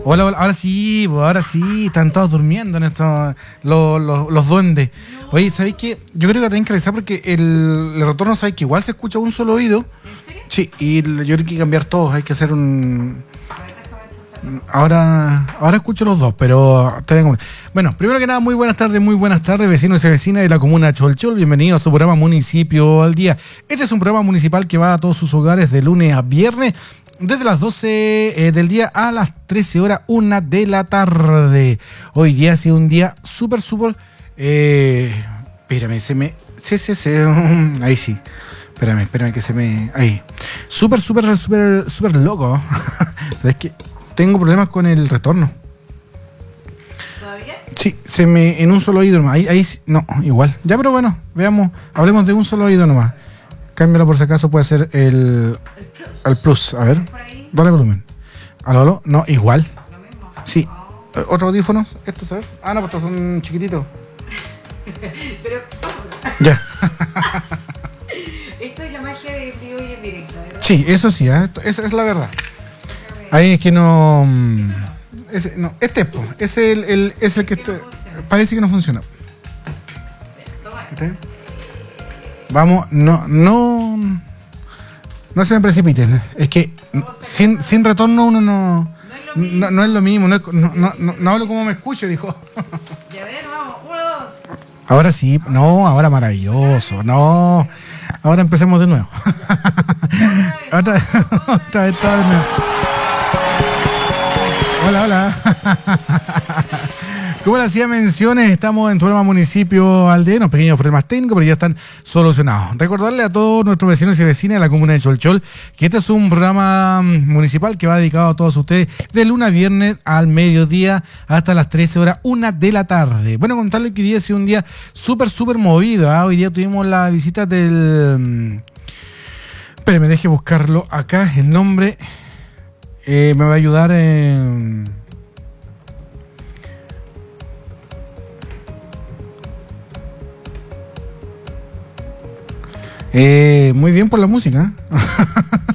Hola, hola, ahora sí, están todos durmiendo en estos, los duendes. Oye, ¿sabéis qué? Yo creo que tienen que revisar porque el retorno, ¿sabéis que igual se escucha un solo oído? ¿En serio? Sí, y yo creo que hay que cambiar todos, hay que hacer un... A ver, déjame enchufarlo. Ahora escucho los dos, pero tengo... Bueno, primero que nada, muy buenas tardes, vecinos y vecinas de la comuna Cholchol. Bienvenidos a su programa Municipio al Día. Este es un programa municipal que va a todos sus hogares de lunes a viernes, desde las 12 del día a las 13 horas, 1 de la tarde. Hoy día ha sido un día súper... espérame, ahí sí. Espérame que se me... Ahí. Súper loco. ¿Sabes qué? Tengo problemas con el retorno. ¿Todavía? Sí, en un solo oído nomás. Ahí no, igual. Ya, pero bueno, veamos. Hablemos de un solo oído nomás. Cámbialo por si acaso, puede ser el plus. A ver, ¿Por ahí? dale volumen. Aló. No, igual. Lo mismo. Sí. ¿Otro audífono? ¿Estos, sabes? Ah, no, pues estos son chiquititos. Pero, pásamelo. Ya. Esto es la magia de vivo y en directo, ¿verdad? Sí, eso sí, esa es la verdad. Ahí es que no... no, es el que... Que no funciona. Parece que no funciona. Toma. ¿Este? Vamos, no se me precipiten. Es que sin retorno uno no... No es lo mismo, no hablo como me escucho, dijo. Ya ver, vamos. 1, 2. Ahora sí, no, ahora maravilloso, no. Ahora empecemos de nuevo. Otra vez de nuevo. Hola. Como les hacía menciones, estamos en tu programa Municipio al Día, unos pequeños problemas técnicos, pero ya están solucionados. Recordarle a todos nuestros vecinos y vecinas de la comuna de Cholchol que este es un programa municipal que va dedicado a todos ustedes de lunes a viernes al mediodía hasta las 13 horas, 1 de la tarde. Bueno, contarles que hoy día ha sido un día súper movido. Hoy día tuvimos la visita del... Espérenme, deje buscarlo acá, el nombre me va a ayudar en... muy bien por la música.